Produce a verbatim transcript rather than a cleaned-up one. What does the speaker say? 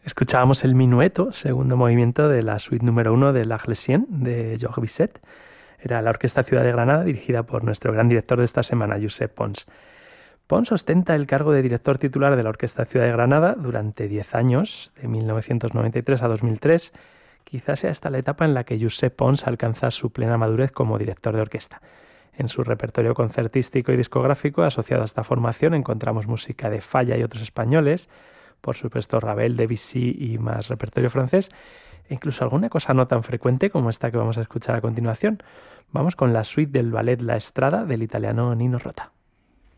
Escuchábamos el minueto, segundo movimiento de la suite número uno de La Glessienne de Georges Bizet. Era la Orquesta Ciudad de Granada, dirigida por nuestro gran director de esta semana, Josep Pons. Pons ostenta el cargo de director titular de la Orquesta Ciudad de Granada durante diez años, de mil novecientos noventa y tres a dos mil tres. Quizás sea esta la etapa en la que Josep Pons alcanza su plena madurez como director de orquesta. En su repertorio concertístico y discográfico asociado a esta formación encontramos música de Falla y otros españoles, por supuesto Ravel, Debussy y más repertorio francés, e incluso alguna cosa no tan frecuente como esta que vamos a escuchar a continuación. Vamos con la suite del ballet La Estrada del italiano Nino Rota.